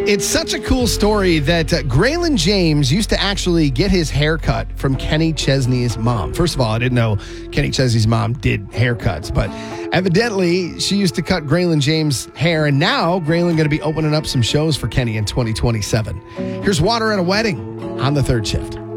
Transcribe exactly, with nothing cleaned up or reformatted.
It's such a cool story that uh, Graylin James used to actually get his haircut from Kenny Chesney's mom. First of all, I didn't know Kenny Chesney's mom did haircuts, but evidently she used to cut Graylin James' hair, and now Graylin going to be opening up some shows for Kenny in twenty twenty-seven. Here's Water at a Wedding on the third shift.